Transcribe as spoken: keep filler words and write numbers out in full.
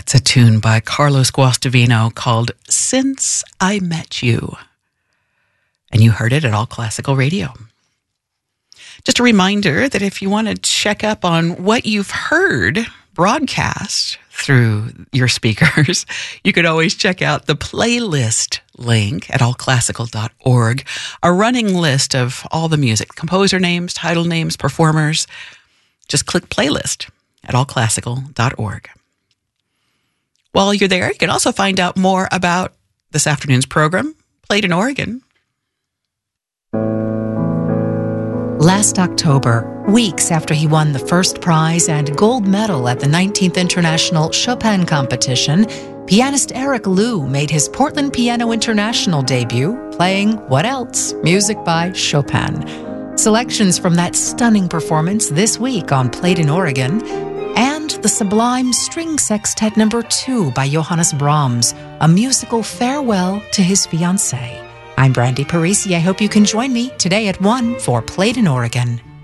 That's a tune by Carlos Guastavino called Since I Met You. And you heard it at All Classical Radio. Just a reminder that if you want to check up on what you've heard broadcast through your speakers, you could always check out the playlist link at all classical dot org, a running list of all the music, composer names, title names, performers. Just click playlist at all classical dot org. While you're there, you can also find out more about this afternoon's program, Played in Oregon. Last October, weeks after he won the first prize and gold medal at the nineteenth International Chopin Competition, pianist Eric Liu made his Portland Piano International debut, playing What Else? Music by Chopin. Selections from that stunning performance this week on Played in Oregon, and the sublime String Sextet Number two by Johannes Brahms, a musical farewell to his fiancée. I'm Brandy Parisi. I hope you can join me today at one for Played in Oregon.